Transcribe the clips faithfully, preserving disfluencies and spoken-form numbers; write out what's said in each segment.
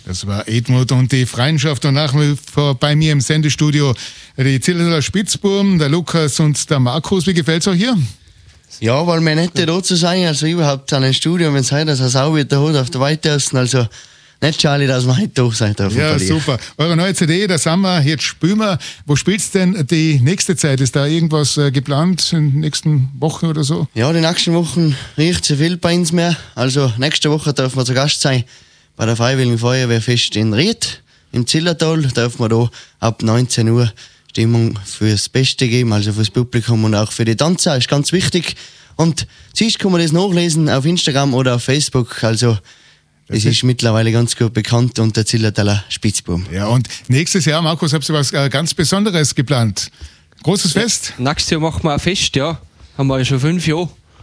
Das war Edmund und die Freundschaft und nach wie vor bei mir im Sendestudio die Zillertaler Spitzbuben, der Lukas und der Markus. Wie gefällt's euch hier? Ja, weil wir nicht da zu sein, also überhaupt an einem Studio, wenn es heute das auch wieder hat auf der Weite außen, also nicht schade, dass wir heute da sein dürfen. Ja, super. Eure neue C D, da sind wir, jetzt spielen wir. Wo spielst du denn die nächste Zeit? Ist da irgendwas äh, geplant in den nächsten Wochen oder so? Ja, die nächsten Wochen riecht so viel bei uns mehr. Also nächste Woche dürfen wir zu Gast sein bei der Freiwilligen Feuerwehrfest in Ried im Zillertal. Dürfen wir da ab neunzehn Uhr Stimmung fürs Beste geben, also fürs Publikum und auch für die Tanzer, ist ganz wichtig. Und sonst kann man das nachlesen auf Instagram oder auf Facebook, also es ist mittlerweile ganz gut bekannt unter Zillertaler Spitzbuben. Ja, und nächstes Jahr, Markus, habt ihr was äh, ganz Besonderes geplant? Großes Fest? Ja, nächstes Jahr machen wir ein Fest, ja. Haben wir schon fünf Jahre.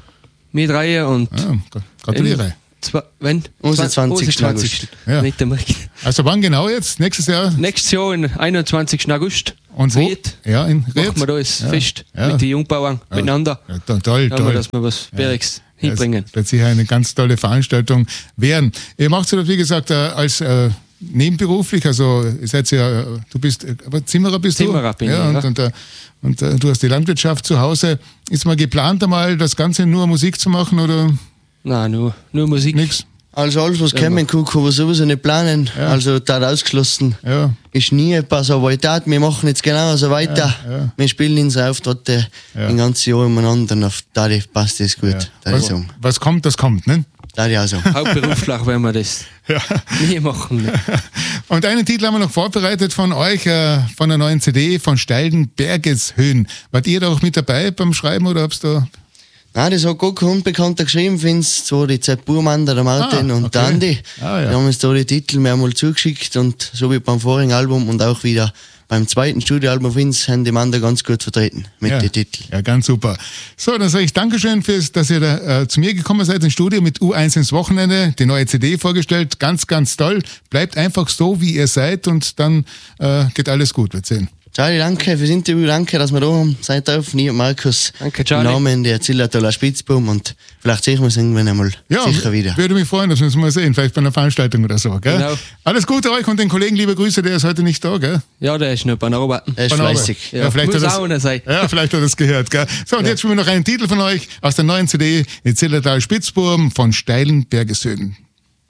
Wir drei und... Ah, gratuliere. Zwei, wenn? Unser zwanzigsten August. Ja. Nicht am Also wann genau jetzt? Nächstes Jahr? Nächstes Jahr, am einundzwanzigsten August. Und wo? Ried. Ja, in Ried. Machen wir da das ja. Fest ja. mit den Jungbauern ja. miteinander. Ja, toll, toll. Ja, dass wir was Bergs ja. hinbringen. Das wird sicher eine ganz tolle Veranstaltung werden. Ihr macht es, wie gesagt, als äh, nebenberuflich, also ihr seid ja, du bist, aber Zimmerer bist Zimmerer du? bin ja, ich, und, ja. und, und, und du hast die Landwirtschaft zu Hause. Ist mal geplant, einmal das Ganze nur Musik zu machen oder? Nein, nur, nur Musik. Nix. Also alles, was Ja, kommen kann, kann man sowieso nicht planen. Ja. Also da ausgeschlossen Ja. ist nie etwas, aber ich tat, wir machen jetzt genau so weiter. Ja, ja. Wir spielen unsere Auftritte Ja. ein ganzes Jahr umeinander und auf da passt das gut. Ja. Da Was, sagen. was kommt, das kommt, ne? Da ich auch so. Hauptberuflich werden wir das Ja. nie machen. Ne? Und einen Titel haben wir noch vorbereitet von euch, äh, von der neuen C D, von Steilen Bergeshöhen. Wart ihr da auch mit dabei beim Schreiben oder hab's da? Nein, das hat gar kein Unbekannter geschrieben, find's zwar die zwei Burmander, der Martin Ah, und okay. der Andi. Ah, ja. Die haben uns da die Titel mehrmals zugeschickt und so wie beim vorigen Album und auch wieder beim zweiten Studioalbum find's, haben die Mander ganz gut vertreten mit Ja. den Titeln. Ja, ganz super. So, dann sage ich Dankeschön, fürs, dass ihr da äh, zu mir gekommen seid ins Studio mit U eins ins Wochenende, die neue C D vorgestellt. Ganz, ganz toll. Bleibt einfach so, wie ihr seid und dann äh, geht alles gut, wir sehen. Charlie, danke fürs Interview, danke, dass wir da haben. Seid auf, ich und Markus. Danke, Charlie. Im Namen der Zillertaler Spitzbuben und vielleicht sehen wir uns irgendwann einmal Ja, sicher wieder. würde mich freuen, dass wir uns mal sehen, vielleicht bei einer Veranstaltung oder so. Gell? Genau. Alles Gute euch und den Kollegen, liebe Grüße, der ist heute nicht da, gell? Ja, der ist nicht bei den Arbeiten. Er ist Von Arbeit. fleißig. Ja, vielleicht muss hat das- auch einer sein. Ja, vielleicht hat er das gehört. Gell? So, und jetzt spielen wir noch einen Titel von euch aus der neuen C D, die Zillertaler Spitzbuben von Steilen Bergeshöhen.